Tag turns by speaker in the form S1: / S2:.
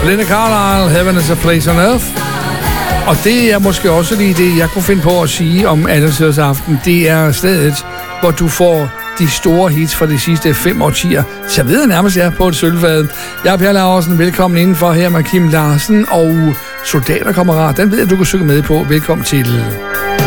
S1: Linda Carlisle, Heaven is a Place on Earth. Og det er måske også lige det, jeg kunne finde på at sige om Alletiders Aften. Det er stedet, hvor du får de store hits fra de sidste 5 årtier. Så jeg ved nærmest, jeg er på et sølvfad. Jeg er Per Laursen. Velkommen indenfor her med Kim Larsen og Soldaterkammerat. Den ved jeg, du kan synge med på. Velkommen til.